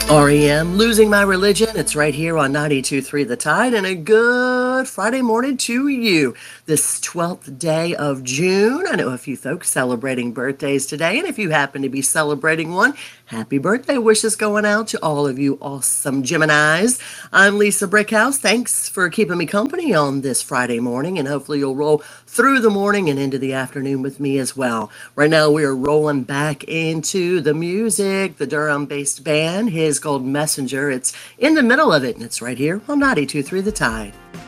REM, Losing My Religion. It's right here on 92.3 The Tide, and a good Friday morning to you. This 12th day of June. I know a few folks celebrating birthdays today, and if you happen to be celebrating one, happy birthday wishes going out to all of you awesome Geminis. I'm Lisa Brickhouse. Thanks for keeping me company on this Friday morning, and hopefully you'll roll through the morning and into the afternoon with me as well. Right now, we are rolling back into the music, the Durham-based band, His Golden Messenger. It's in the middle of it, and it's right here on 92.3 The Tide.